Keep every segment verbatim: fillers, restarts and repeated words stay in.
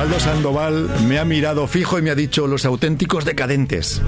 Waldo Sandoval me ha mirado fijo y me ha dicho los auténticos decadentes.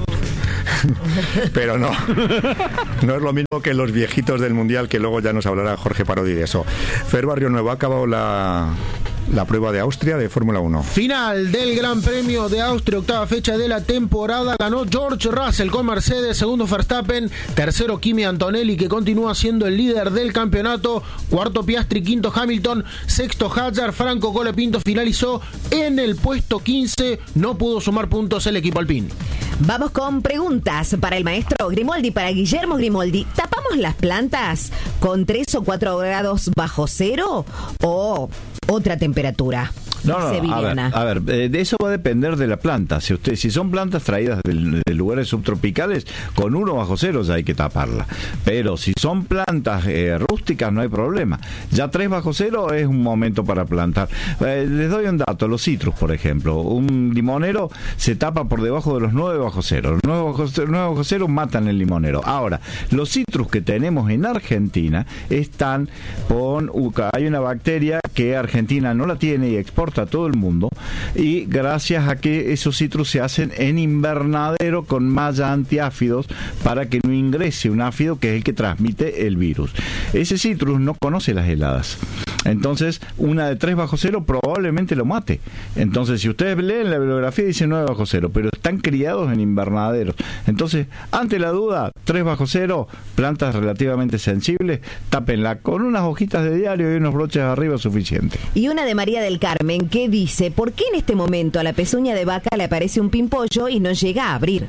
Pero no, no es lo mismo que los viejitos del Mundial, que luego ya nos hablará Jorge Parodi de eso. Fer Barrio Nuevo, ha acabado la... la prueba de Austria de Fórmula uno. Final del Gran Premio de Austria, octava fecha de la temporada. Ganó George Russell con Mercedes, segundo Verstappen, tercero Kimi Antonelli, que continúa siendo el líder del campeonato, cuarto Piastri, quinto Hamilton, sexto Hadjar. Franco Colapinto finalizó en el puesto quince, no pudo sumar puntos el equipo Alpine. Vamos con preguntas para el maestro Grimoldi, para Guillermo Grimoldi. ¿Tapamos las plantas con tres o cuatro grados bajo cero o otra temperatura? No, no, a ver, a ver, eh, de eso va a depender de la planta. Si usted, si son plantas traídas de, de lugares subtropicales, con uno bajo cero ya hay que taparla. Pero si son plantas eh, rústicas, no hay problema. Ya tres bajo cero es un momento para plantar. Eh, les doy un dato, los citrus, por ejemplo. Un limonero se tapa por debajo de los nueve bajo cero. Los nueve bajo cero, nueve bajo cero matan el limonero. Ahora, los citrus que tenemos en Argentina están con... Hay una bacteria que Argentina no la tiene y exporta a todo el mundo, y gracias a que esos citrus se hacen en invernadero con malla antiáfidos para que no ingrese un áfido que es el que transmite el virus. Ese citrus no conoce las heladas. Entonces, una de tres bajo cero probablemente lo mate. Entonces, si ustedes leen la bibliografía, dice nueve bajo cero, pero están criados en invernaderos. Entonces, ante la duda, tres bajo cero, plantas relativamente sensibles, tápenla con unas hojitas de diario y unos broches arriba suficiente. Y una de María del Carmen, que dice, ¿por qué en este momento a la pezuña de vaca le aparece un pimpollo y no llega a abrir?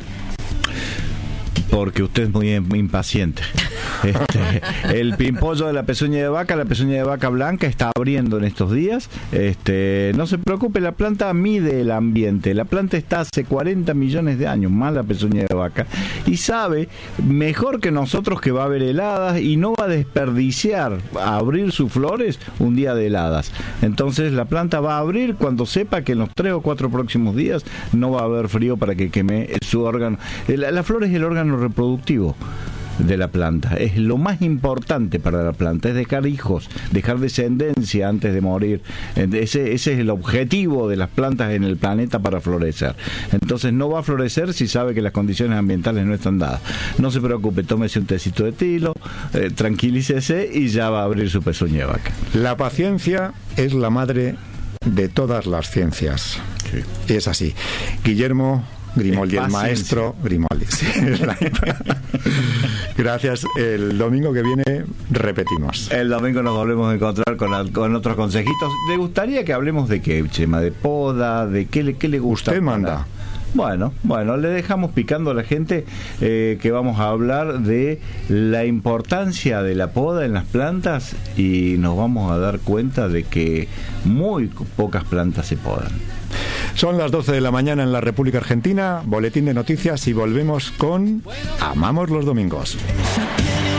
Porque usted es muy, muy impaciente. Este, el pimpollo de la pezuña de vaca, la pezuña de vaca blanca está abriendo en estos días. Este, no se preocupe, la planta mide el ambiente. La planta está hace cuarenta millones de años, más la pezuña de vaca, y sabe mejor que nosotros que va a haber heladas y no va a desperdiciar a abrir sus flores un día de heladas. Entonces la planta va a abrir cuando sepa que en los tres o cuatro próximos días no va a haber frío para que queme su órgano. La, la flor es el órgano reproductivo de la planta, es lo más importante para la planta, es dejar hijos, dejar descendencia antes de morir. Ese, ese es el objetivo de las plantas en el planeta, para florecer. Entonces no va a florecer si sabe que las condiciones ambientales no están dadas. No se preocupe, tómese un tecito de tilo, eh, tranquilícese y ya va a abrir su pezuña de vaca. La paciencia es la madre de todas las ciencias. Sí. Es así. Guillermo Grimoldi, el maestro Grimoldi. Sí, es la... Gracias. El domingo que viene repetimos. El domingo nos volvemos a encontrar con, con otros consejitos. ¿Le gustaría que hablemos de qué, Chema? ¿De poda? ¿De qué le, qué le gusta? Usted manda. Bueno, bueno, le dejamos picando a la gente eh, que vamos a hablar de la importancia de la poda en las plantas, y nos vamos a dar cuenta de que muy pocas plantas se podan. Son las doce de la mañana en la República Argentina, boletín de noticias, y volvemos con Amamos los domingos.